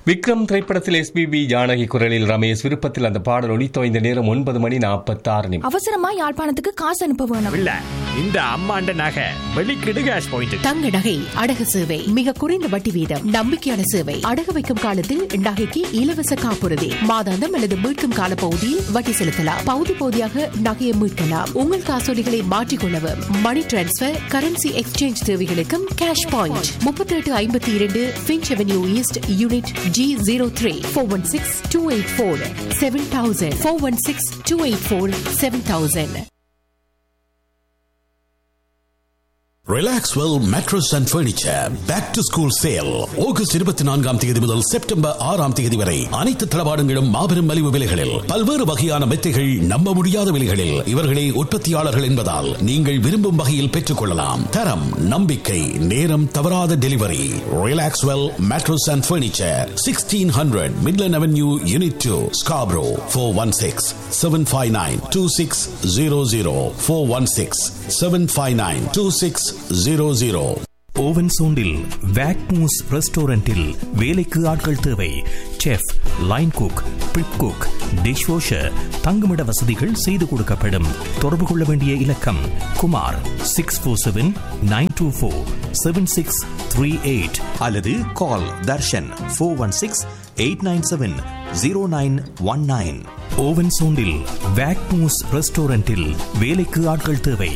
விக்ரம் திரைப்படத்தில் எஸ்பிபி ஜானகி குரலில் ரமேஷ் விருப்பத்தில் அந்த பாடல் ஒலித்தோய்ந்த நேரம் 9:46. அவசரமா யாழ்ப்பாணத்துக்கு காசு அனுப்ப வேணும். இல்ல இந்த அம்மாண்ட நகை வெளிக்கிடு கேஷ் பாயிண்ட். தங்க நகை அடகு சேவை மிக குறைந்த வட்டி வீதம், நம்பிக்கையான சேவை. அடகு வைக்கும் காலத்தில் நகைக்கு இலவச காப்புறுதி, மாதாந்தம் அல்லது மீட்கும் கால பகுதியில் வட்டி செலுத்தலாம். பகுதி பகுதியாக நகையை மீட்கலாம். உங்கள் காசோலிகளை மாற்றிக்கொள்ளவும் மணி டிரான்ஸ்பர், கரன்சி எக்ஸ்சேஞ்ச் தேவைகளுக்கும் cash point. 3852 Finch avenue east, unit G03 416-284-7000 416-284-7000. Relaxwell mattress and furniture back to school sale August 24ஆம் தேதி முதல் செப்டம்பர் 6ஆம் தேதி வரை அனைத்து தளவாடங்களும் மாபெரும் மலிவு விலைகளில், பல்வேறு வகையான மெத்தைகள் நம்ப முடியாத விலைகளில். இவர்களே உற்பத்தியாளர்கள் என்பதால் நீங்கள் விரும்பும் வகையில் பெற்றுக் கொள்ளலாம். தரம், நம்பிக்கை, நேரம் தவறாத delivery. Relaxwell mattress and furniture, 1600 Midland avenue, unit 2, Scarborough. 416-759-2600 416-759-2600. Oven சோண்டில் வேக்மூஸ் ரெஸ்டாரண்டில் வேலைக்கு ஆட்கள் தேவை. Chef, line cook, prep cook, dish washer, தங்குமிட வசதிகள் செய்து கொடுக்கப்படும். தொடர்பு கொள்ள வேண்டிய இலக்கம் குமார் 647-924-7638 அல்லது கால் தர்ஷன் 416-897-0919. ஓவன் சோண்டில் வேக்மூஸ் ரெஸ்டாரண்டில் வேலைக்கு ஆட்கள் தேவை.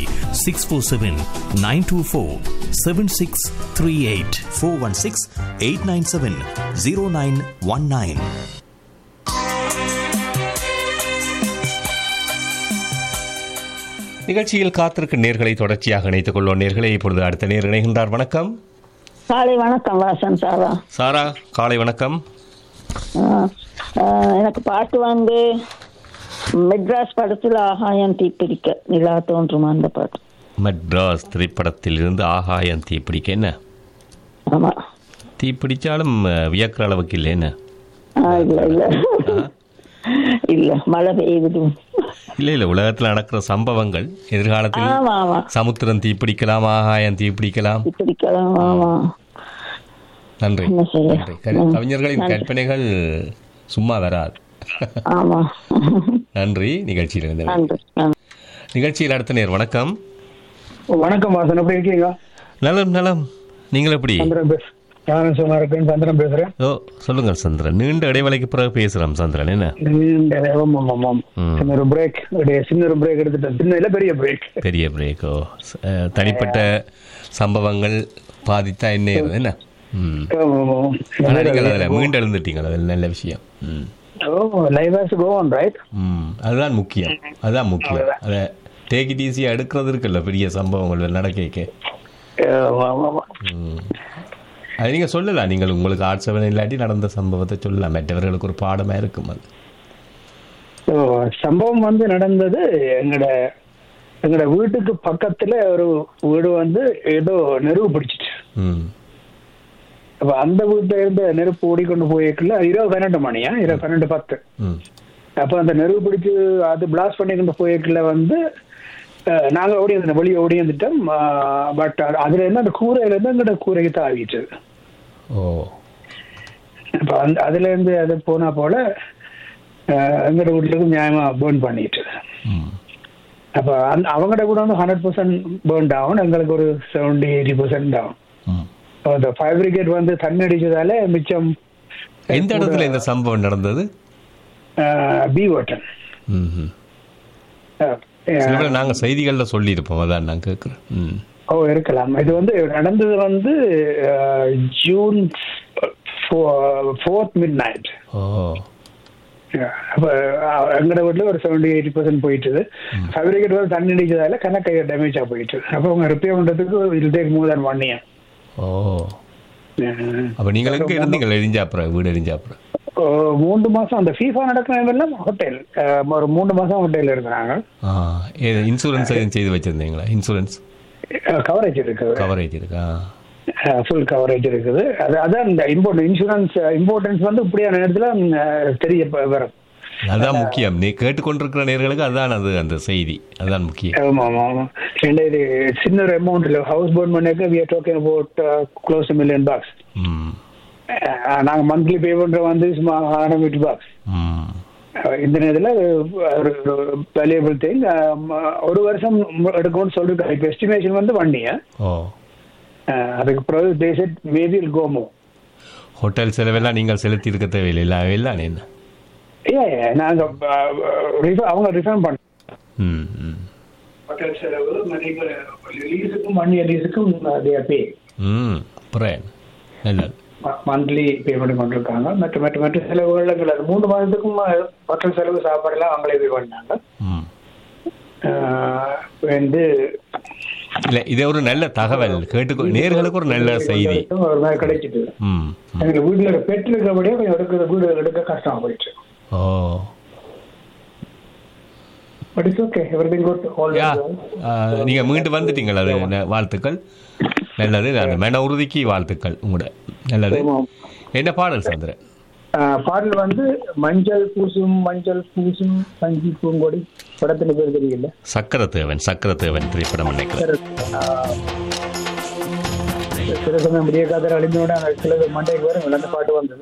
647-924-7638 416-897-0919. நிகழ்ச்சியில் காத்திருக்கும் நேர்களை தொடர்ச்சியாக இணைத்துக் கொள்வோம். நேர்களை இப்பொழுது அடுத்த நேர் இணைகின்றார். வணக்கம். காலை வணக்கம் வாசன் சாரா. சாரா, காலை வணக்கம். எனக்கு பாட்டு வந்து மெட்ராஸ் படத்தில் ஆகாயம் தீப்பிடிக்க நிலா தோன்றும் அந்த பாட்டு. மெட்ராஸ் திரைப்படத்தில் இருந்து ஆகாயம் தீப்பிடிக்க. என்ன ஆமா, தீப்பிடிச்சாலும் வியக்கிற அளவுக்கு இல்லை. என்ன இல்ல இல்ல இல்ல மழை பெய்யுது. இல்ல உலகத்தில் நடக்கிற சம்பவங்கள் எதிர்காலத்தில் சமுத்திரம் தீப்பிடிக்கலாம், ஆகாயம் தீப்பிடிக்கலாம். நன்றி. கவிஞர்களின் கற்பனைகள் சும்மா வராது. நன்றி. நிகழ்ச்சியில் நிகழ்ச்சியில் அடுத்த நேர். வணக்கம். வணக்கம் வாசன், எப்படி இருக்கீங்க? நலம் நலம். நீங்கள் எப்படி? சந்திரன் பேசுறேன். ஓ, சொல்லுங்க சந்திரன். நீண்ட இடைவெளிக்கு பிறகு பேசுறோம் சந்திரன். என்ன ஒரு பிரேக், சின்ன பிரேக் எடுத்துட்டேன். பெரிய பிரேக். ஓ, தனிப்பட்ட சம்பவங்கள் பாதித்தா என்ன என்ன மீண்டு எழுந்துட்டீங்க. அதில் நல்ல விஷயம். அதுதான் முக்கியம். அதை டேக் இட் ஈஸியா எடுக்கிறது இருக்குல்ல, பெரிய சம்பவங்கள் நடக்க. அது நீங்க சொல்லலாம். நீங்கள் உங்களுக்கு ஆட்சேபனை இல்லாட்டி நடந்த சம்பவத்தை சொல்லலாம். மற்றவர்களுக்கு ஒரு பாடமா இருக்கும். அது சம்பவம் வந்து நடந்தது எங்கட வீட்டுக்கு பக்கத்துல ஒரு வீடு வந்து ஏதோ நெருப்பு பிடிச்சிட்டு. அப்ப அந்த வீட்டுல இருந்து நெருப்பு ஓடிக்கொண்டு போயிருக்குல்ல, 12 மணியா 12:10. அப்ப அந்த நெருப்பு பிடிச்சு அது பிளாஸ்ட் பண்ணிக்கொண்டு போயிருக்குல வந்து நாங்க வெளியே ஓடி வந்துட்டோம். பட் அதுல இருந்து அந்த கூரையில இருந்து எங்கட கூரைக்கு தான் ஆகிட்டு. அப்ப அதுல இருந்து அது போனா போல எங்கட வீட்டுக்கு நியாயமா பேர்ன் பண்ணிட்டு. அப்ப அவங்கட கூட வந்து 100% பேர்ன் டவுன், எங்களுக்கு ஒரு 70-80% டவுன். அந்த ஃபயர் பிரிகேட் வந்து தண்ணி அடிச்சதால மிச்சம். எந்த இடத்துல இந்த சம்பவம் நடந்தது? பீவட்டன். நாங்க செய்திகள்ல சொல்லி இருப்போம். அதான் நான் கேட்கிறேன். ஓ, இருக்கலாம். இது வந்து நடந்தது வந்து ஜூன் 4th midnight. அப்ப எங்கட வீட்டுல ஒரு 70-80% போயிட்டு ஃபயர் பிரிகேட் வந்து தண்ணி அடிச்சதால கணக்கு டேமேஜா போயிட்டு. அப்ப அவங்க ரிப்பேர் பண்றதுக்கு இது டேக் மோர் தென் 1 year. அப்ப நீங்க எங்க இருந்தீங்க? எரிஞ்சாப்புறம் வீடு எரிஞ்சாப்புறம் 3 மாசம் அந்த ஃபீஃபா நடக்கிற ஹோட்டல், ஒரு 3 மாசம் ஹோட்டல் இருக்கிறாங்க. இன்சூரன்ஸ் செய்து வச்சிருந்தீங்களா? இன்சூரன்ஸ் கவரேஜ் இருக்குது. கவரேஜ் இருக்கா? ஃபுல் கவரேஜ் இருக்குது. அதான் இந்த இன்சூரன்ஸ் இம்பார்ட்டன்ஸ் வந்து இப்படியான நேரத்துல தெரிய வரும். அதான் முக்கியம். நீ கேட்டுக்கொண்டிருக்கிற நேர்களுக்கு அதான் அது அந்த செய்தி அதான் முக்கியம். ஆமா ஆமா ஆமா. இது சின்ன ஒரு அமௌண்ட் இல்ல. ஹவுஸ் போர்ட் பண்ணிக்க we are talking about close to $1 million. நாங்க மந்த்லி பே பண்ற வந்து சும்மா $150. இந்த நேரத்தில் ஒரு வேல்யூபிள் திங். ஒரு வருஷம் எடுக்கணும்னு சொல்லிருக்காங்க. இப்போ எஸ்டிமேஷன் வந்து 1 year. அதுக்கு பிறகு they said maybe it'll go more. Hotel செலவெல்லாம் நீங்கள் செலுத்தி இருக்க தேவையில்லை இல்லை என்ன? நாங்க அவங்க ரிஃபண்ட் பண்ண ஹோட்டல் செலவு லீஸுக்கும் 1 year லீஸுக்கும் பே மந்த்லி பேமெண்ட் கொண்டிருக்காங்க. மற்ற செலவுகள் 3 மாதத்துக்கும் ஹோட்டல் செலவு சாப்பாடுலாம் அவங்களே பே பண்ணாங்க. வந்து இல்ல இது ஒரு நல்ல தகவல் கேட்டு நேர்களுக்கு ஒரு நல்ல செய்தி ஒரு மாதிரி கிடைச்சிட்டு. எங்க வீட்டுல பெற்று இருக்கபடியே கொஞ்சம் வீடு எடுக்க கஷ்டமா போயிடுச்சு. நீங்க மீண்டு வந்துட்டீங்களா? அது வாழ்த்துக்கள். நல்லது. அது மன உறுதிக்கு வாழ்த்துக்கள் உங்களோட. நல்லது. என்ன பாடல் சந்திரன்? பாடல் வந்து மஞ்சள் பூசும் பஞ்சி பூங்கொடி. படத்துல பேர் தெரியல. சக்கரத்தேவன் திரைப்படம் நினைக்கிறேன். சில சமயம் முடிய காதல் அழிஞ்சோட சில மண்டைக்கு வரும் விளந்த பாட்டு வந்தது.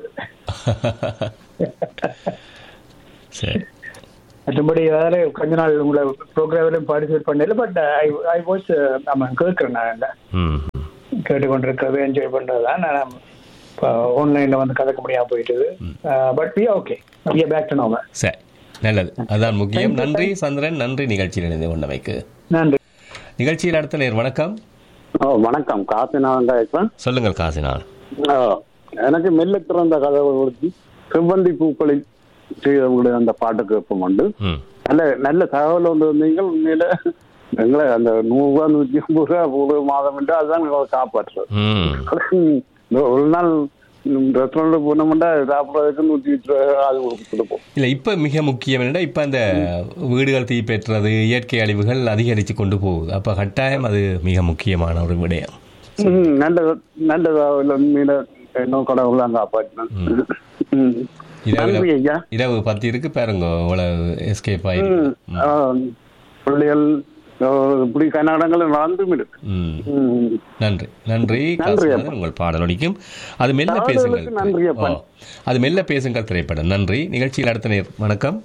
சரி. மற்றபடி அதால கொஞ்ச நாள் உங்களை ப்ரோக்ராம்லையும் பார்ட்டிசிபேட் பண்ணல. பட் ஐ வாஸ் நம்ம கேட்கிறேன். நான் கேட்டுக்கொண்டிருக்கிறது என்ஜாய் பண்றதுதான். நான் ஆன்லைன்ல வந்து கதைக்க முடியாம போயிட்டது. But we are okay. we are back to normal. சரி, நல்லது. அதான் முக்கியம். நன்றி சந்திரன். நன்றி நிகழ்ச்சியில் இணைந்து கொண்டமைக்கு. நன்றி. நிகழ்ச்சியில் அடுத்த நேர் வணக்கம். வணக்கம். காசிநாதன். சொல்லுங்கள் காசிநாதன். எனக்கு மெல்ல திறந்த கதவை கொடுத்து செவ்வந்தி பூக்களில் செய்த அந்த பாட்டு கேட்போம் உண்டு. நல்ல தகவல் ஒன்று நீங்கள் உண்மையில எங்களை அந்த $100 $150 மாதம் என்று அதுதான் எங்களை காப்பாற்றுறது. ஒரு நாள் ரெஸ்டாரண்ட் போனோம்னா சாப்பிட்றதுக்கு $120 கொடுப்போம். இல்லை, இப்போ மிக முக்கியம் என்னன்னா இப்போ அந்த வீடுகள் தீப்பெற்றது, இயற்கை அழிவுகள் அதிகரித்து கொண்டு போகுது. அப்போ கட்டாயம் அது மிக முக்கியமான ஒரு விடயம். நல்லதாக இன்னும் கடவுள்லாம் காப்பாற்றினேன். இரவு 10 இருக்கு பாருங்க, எஸ்கேப் ஆயிருக்கு. பிள்ளைகள் இப்படி கன்னடங்கள் நடந்தும் இருக்கு. நன்றி உங்கள் பாடலொலிக்கும். அது மெல்ல பேசுங்கள். அது மெல்ல பேசுங்கள் திரைப்படம். நன்றி. நிகழ்ச்சியில் அடுத்த நேர் வணக்கம்.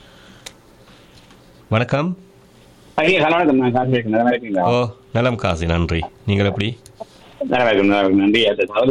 வணக்கம். ஓ நலம் காசி. நன்றி. நீங்கள் எப்படி? நன்றி.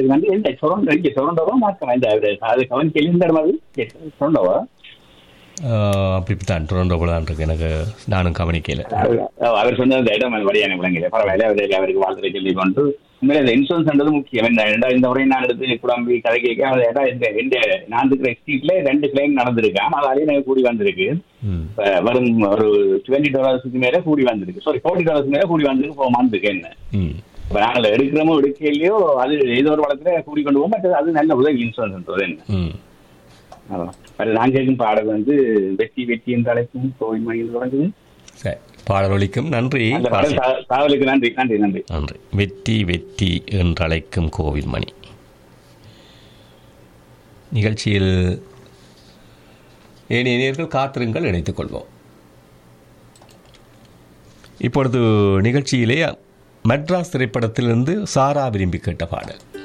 அப்படித்தான் டொரண்டோ போல தான் இருக்கு. எனக்கு நானும் கவனிக்கல. அவர் சொன்ன அந்த இடம் வழியான விளங்கல. பரவாயில்ல, அவருக்கு வாழ்த்துறை சொல்லி கொண்டு உண்மையில இந்த இன்சூரன்ஸ் முக்கியம். இந்த முறை நான் எடுத்து குழம்பி கதை கேட்க நான் இருக்கிற ஸ்ட்ரீட்ல 2 கிளைம் நடந்திருக்கேன். அதாலே எனக்கு கூடி வந்திருக்கு. வரும் ஒரு $20 மேல கூடி வந்திருக்கு. சாரி, $40 மேல கூடி வந்திருக்கு. போக மாந்துருக்கு. என்ன இப்ப நாங்கள் எடுக்கிறோமோ எடுக்கலையோ அது ஏதோ ஒரு வளத்துல கூடி கொண்டு போவோம். மற்ற அது நல்ல உதவி இன்சூரன்ஸ் என்ன. நான் கேட்கும் பாடல் வந்து வெற்றி என்ற அழைக்கும் கோவில் மணியில் தொடங்குது. பாடல் ஒலிக்கும். நன்றி. காவலுக்கு நன்றி. வெற்றி என்று அழைக்கும் கோவில் மணி. நிகழ்ச்சியில் ஏனைய நேயர்கள் காத்திருங்கள், இணைத்துக் கொள்வோம். இப்பொழுது நிகழ்ச்சியிலே மெட்ராஸ் திரைப்படத்திலிருந்து சாரா விரும்பி கேட்ட பாடல்.